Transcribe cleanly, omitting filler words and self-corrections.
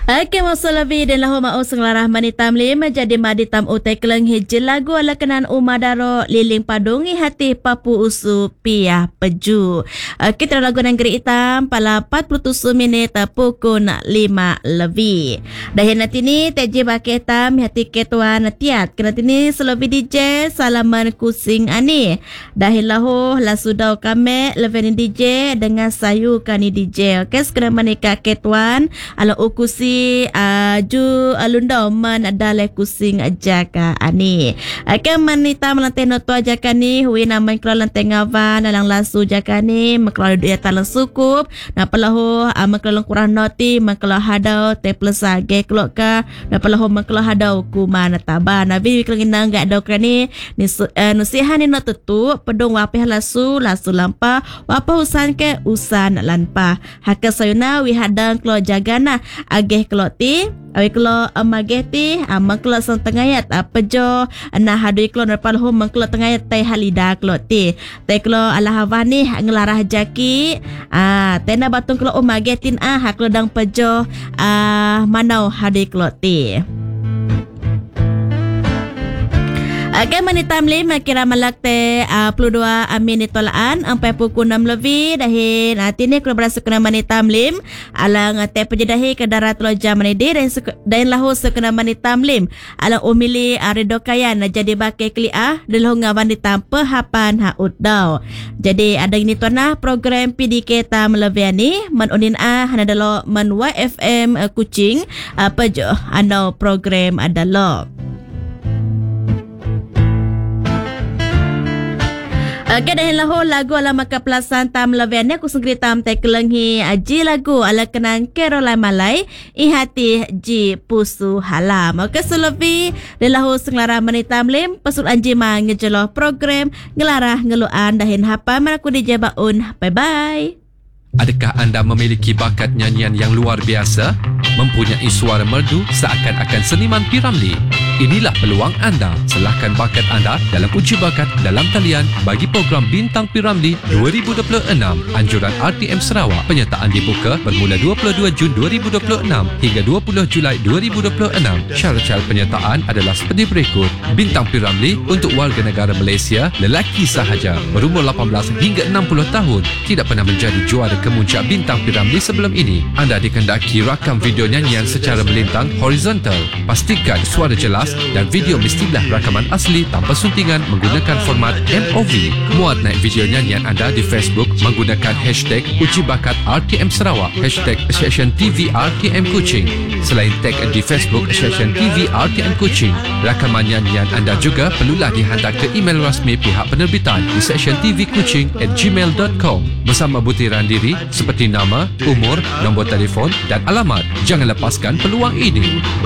Okey, masa lebih dan lahu mau senglarah manitam lima jadi maditam utai keleng hijil lagu ala kenan umadaro liling padungi hati papu usu piah peju. Kita lagu negeri hitam pala 47 minit pukul 5 lebih. Dahin nanti ni teji bakai hitam hati ketuan tiat. Kena tini selebih DJ salaman kusing ani. Dahin lahu lasudau kame leveni DJ dengan sayu kani DJ. Okey, sekena menikah ketuan ala ukusi ju alundau man adale kusing ajaka ani. Akan manita melantai noto ajaka ni hui nama iklo lantai ngawan dalang lasu jaka ni maklo dia talang sukup na pelahu maklo kurang noti maklo hadau te plus age klo ka na pelahu maklo hadau kumana taba na vi klo nginang ga dau krani ni nusihan ni noto tu pedong wapeh lasu lampa wapa usan ke usan lanpa hakka sayuna wi hadang klo jagana age kloti awi klo amageti amaklo sang tengayat pejo na hadu klo nerpal hom maklo tengayat tai halida kloti tai klo ala havani ngelarah jaki tena batung klo umagetin haklo dang pejo manau hadu kloti. Agak manitam lima kira malak te 22 minit tolaan sampai pukul 6 lebih dahin tini kalau berasa kena manitam lim alang te pejedahi ke darat lo jam ni dan lahu sekena manitam lim alang umili redo kayan jadi bakai kliah dan lahu ngawan ditampe hapan haut dau. Jadi ada ini tuanah program PDK tam leviani menunin hanadalo men YFM Kuching pejo ano program adalo. Okey, dah lahu lagu ala maka pelasan tam laviannya aku sengkri tam te kelenghi ji lagu ala kenan Caroline Malay ihati ji pusu halam. Okey, selebi dah lahu senglara menitam lim pesul anji ma ngejeloh program ngelarah ngeluan dahin hapa manaku di jabaun. Bye bye. Adakah anda memiliki bakat nyanyian yang luar biasa? Mempunyai suara merdu seakan-akan seniman P. Ramlee? Inilah peluang anda. Selahkan bakat anda dalam uji bakat dalam talian bagi program Bintang P. Ramlee 2026 anjuran RTM Sarawak. Penyertaan dibuka bermula 22 Jun 2026 hingga 20 Julai 2026. Syarat-syarat penyertaan adalah seperti berikut. Bintang P. Ramlee untuk warga negara Malaysia, lelaki sahaja, berumur 18 hingga 60 tahun, tidak pernah menjadi juara kemuncak Bintang P. Ramlee sebelum ini. Anda dikendaki rakam video nyanyian secara melintang horizontal. Pastikan suara jelas dan video mestilah rakaman asli tanpa suntingan menggunakan format MOV. Muat naik video nyanyian anda di Facebook menggunakan hashtag Uji Bakat RTM Sarawak, hashtag Session TV RTM Kuching. Selain tag di Facebook Session TV RTM Kuching, rakaman nyanyian anda juga perlulah dihantar ke email rasmi pihak penerbitan di sessiontvkuching@gmail.com bersama butiran diri seperti nama, umur, nombor telefon dan alamat. Jangan lepaskan peluang ini.